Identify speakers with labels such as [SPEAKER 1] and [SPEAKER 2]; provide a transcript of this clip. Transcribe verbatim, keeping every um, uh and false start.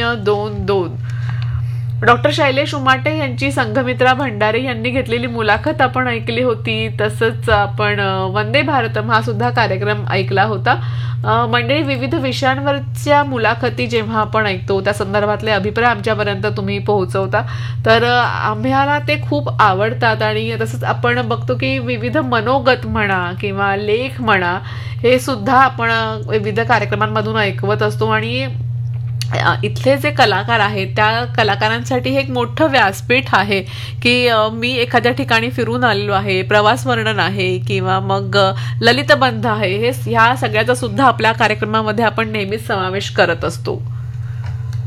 [SPEAKER 1] शून्य दोन दोन. डॉक्टर शैलेश उमाटे यांची संघमित्रा भंडारे यांनी घेतलेली मुलाखत आपण ऐकली होती. तसंच आपण वंदे भारतम हा सुद्धा कार्यक्रम ऐकला होता. मंडळी, विविध विषयांवरच्या मुलाखती जेव्हा आपण ऐकतो त्या संदर्भातले अभिप्राय आमच्यापर्यंत तुम्ही पोहोचवता, तर आम्हाला ते खूप आवडतात. आणि तसंच आपण बघतो की विविध मनोगत म्हणा किंवा लेख म्हणा हे सुद्धा आपण विविध कार्यक्रमांमधून ऐकवत असतो. आणि इथले जे कलाकार आहेत त्या कलाकारांसाठी हे एक मोठं व्यासपीठ आहे की मी एखाद्या ठिकाणी फिरून आलेलो आहे, प्रवास वर्णन आहे किंवा मग ललितबंध आहे, हे ह्या सगळ्याचा सुद्धा आपल्या कार्यक्रमामध्ये आपण नेहमीच समावेश करत असतो.